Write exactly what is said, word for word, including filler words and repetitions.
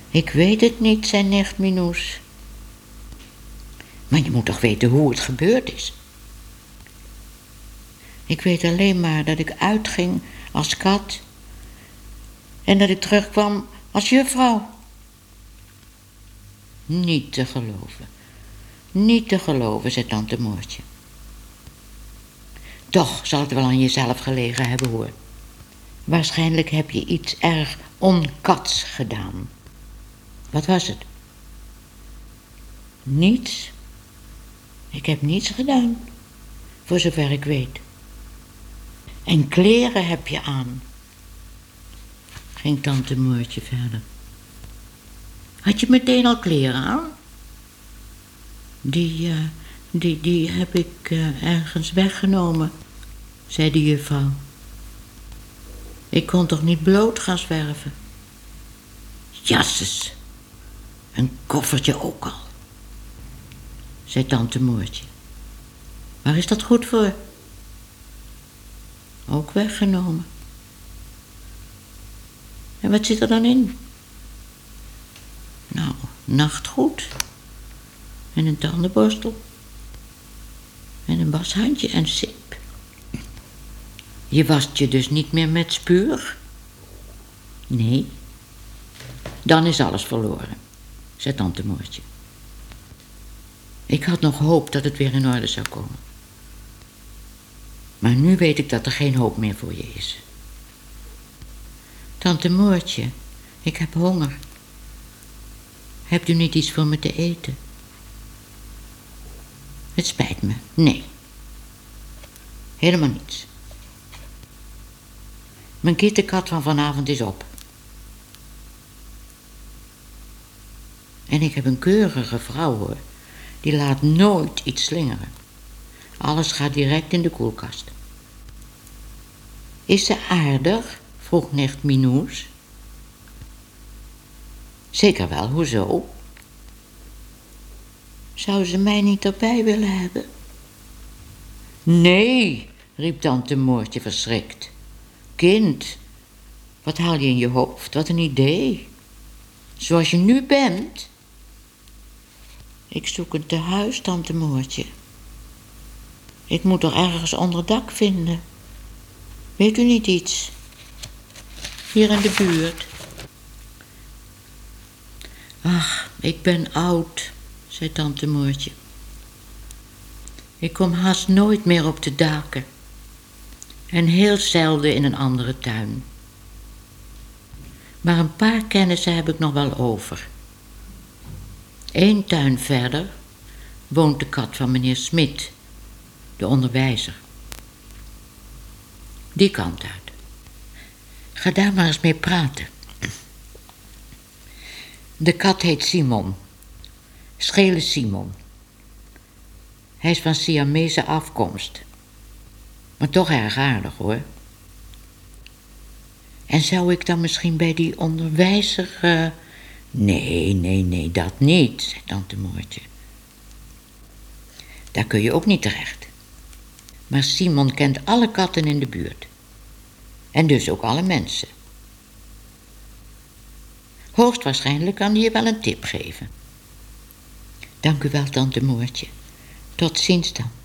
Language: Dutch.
Ik weet het niet, zei nicht Minoes. Maar je moet toch weten hoe het gebeurd is? Ik weet alleen maar dat ik uitging als kat en dat ik terugkwam als juffrouw. Niet te geloven. Niet te geloven, zei tante Moortje. Toch zal het wel aan jezelf gelegen hebben, hoor. Waarschijnlijk heb je iets erg onkats gedaan. Wat was het? Niets. Ik heb niets gedaan, voor zover ik weet. En kleren heb je aan, ging tante Moortje verder. Had je meteen al kleren aan? Die, uh, die, die heb ik uh, ergens weggenomen, zei de juffrouw. Ik kon toch niet bloot gaan zwerven? Jasses, een koffertje ook al, zei tante Moortje. Waar is dat goed voor? Ook weggenomen. En wat zit er dan in? Nou, nachtgoed. En een tandenborstel. En een washandje en zeep. Je wast je dus niet meer met spuur? Nee. Dan is alles verloren, zei tante Moortje. Ik had nog hoop dat het weer in orde zou komen. Maar nu weet ik dat er geen hoop meer voor je is. Tante Moortje, ik heb honger. Hebt u niet iets voor me te eten? Het spijt me, nee. Helemaal niets. Mijn kittenkat van vanavond is op. En ik heb een keurige vrouw, hoor. Die laat nooit iets slingeren. Alles gaat direct in de koelkast. Is ze aardig? Vroeg nicht Minoes. Zeker wel, hoezo? Zou ze mij niet erbij willen hebben? Nee, riep tante Moortje verschrikt. Kind, wat haal je in je hoofd? Wat een idee. Zoals je nu bent. Ik zoek een tehuis, tante Moortje. Ik moet er ergens onder dak vinden. Weet u niet iets? Hier in de buurt. Ach, ik ben oud, zei tante Moortje. Ik kom haast nooit meer op de daken. En heel zelden in een andere tuin. Maar een paar kennissen heb ik nog wel over. Eén tuin verder woont de kat van meneer Smit, de onderwijzer. Die kant uit. Ga daar maar eens mee praten. De kat heet Simon. Schele Simon. Hij is van Siamese afkomst. Maar toch erg aardig, hoor. En zou ik dan misschien bij die onderwijzer... Uh... Nee, nee, nee, dat niet, zei tante Moortje. Daar kun je ook niet terecht. Maar Simon kent alle katten in de buurt. En dus ook alle mensen. Hoogstwaarschijnlijk kan hij je wel een tip geven. Dank u wel, tante Moortje. Tot ziens dan.